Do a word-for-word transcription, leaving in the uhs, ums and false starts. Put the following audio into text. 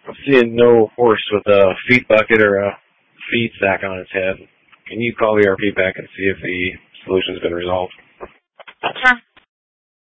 I'm seeing no horse with a feed bucket or a feed sack on its head. Can you call the E R P back and see if the solution's been resolved? Sure.